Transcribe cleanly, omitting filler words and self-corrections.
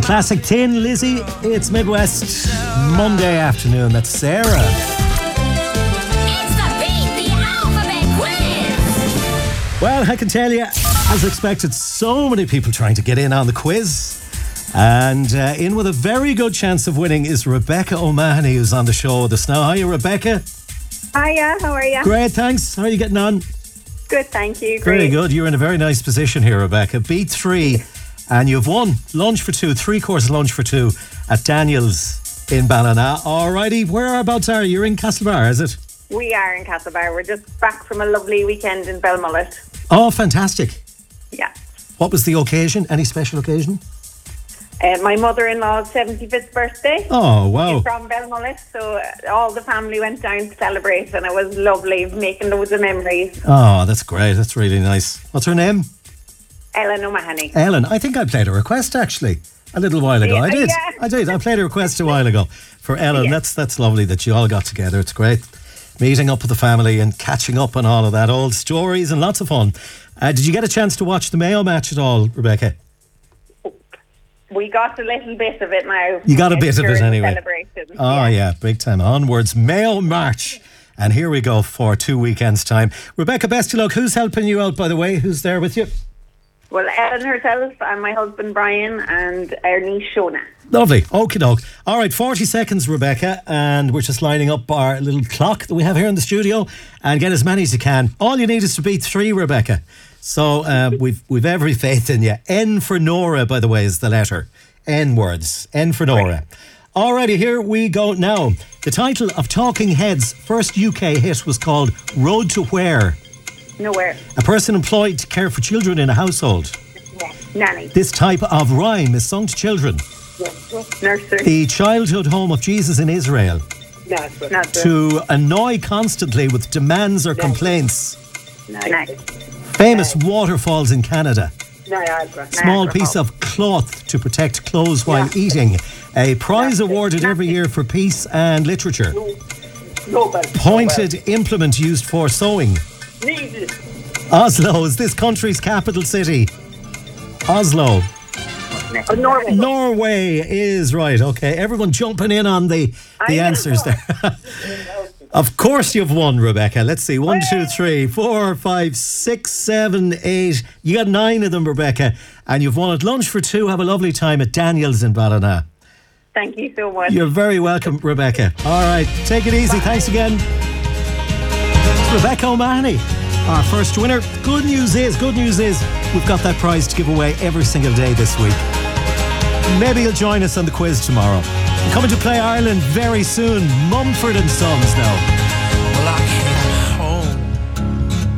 Classic Tin Lizzie. It's Midwest Monday afternoon. That's Sarah. It's the Beat the Alphabet Quiz. Well, I can tell you, as expected, so many people trying to get in on the quiz. And in with a very good chance of winning is Rebecca O'Mahony, who's on the show with us now. Hiya, Rebecca. Hiya, how are you? Great, thanks. How are you getting on? Good, thank you. Great. Very good. You're in a very nice position here, Rebecca. Beat 3, and you've won lunch for 2, 3-course lunch for 2 at Daniel's in Ballina. Alrighty, whereabouts are you? You're in Castlebar, is it? We are in Castlebar. We're just back from a lovely weekend in Belmullet. Oh, fantastic. Yeah. What was the occasion? Any special occasion? My mother-in-law's 75th birthday. Oh, wow. She's from Belmullet, so all the family went down to celebrate, and it was lovely, making loads of memories. Oh, that's great. That's really nice. What's her name? Ellen O'Mahony. Ellen. I think I played a request, actually, a little while ago. I did. Yeah. I did. I played a request a while ago for Ellen. Yeah. That's lovely that you all got together. It's great. Meeting up with the family and catching up on all of that. Old stories and lots of fun. Did you get a chance to watch the Mayo match at all, Rebecca? We got a little bit of it now. You got a bit of it during the anyway. celebration. Oh, yeah. Big time. Onwards. Mayo March. And here we go for 2 weekends' time. Rebecca, best of luck. Who's helping you out, by the way? Who's there with you? Well, Ellen herself and my husband Brian and our niece Shona. Lovely. Okie doke. All right, 40 seconds, Rebecca, and we're just lining up our little clock that we have here in the studio and get as many as you can. All you need is to beat 3, Rebecca. So we've every faith in you. N for Nora, by the way, is the letter. N words. N for Nora. Alrighty, here we go now. The title of Talking Heads' first UK hit was called Road to Where? Nowhere. A person employed to care for children in a household. Nanny. This type of rhyme is sung to children. Nursery. The childhood home of Jesus in Israel. Nursery. To annoy constantly with demands or complaints. Nice. Famous waterfalls in Canada. Niagara. Small piece of cloth to protect clothes while eating. A prize awarded every year for peace and literature. Nobel. Pointed implement used for sewing. Needle. Oslo is this country's capital city. Oslo. Norway. Norway is right. Okay, everyone jumping in on the answers there. Of course you've won, Rebecca. Let's see. 1, 2, 3, 4, 5, 6, 7, 8. You got 9 of them, Rebecca. And you've won at lunch for 2. Have a lovely time at Daniel's in Ballina. Thank you so much. You're very welcome, Rebecca. All right, take it easy. Thanks again. It's Rebecca O'Mahony, our first winner. Good news is we've got that prize to give away every single day this week. Maybe you'll join us on the quiz tomorrow. Coming to Play Ireland very soon. Mumford and Sons now.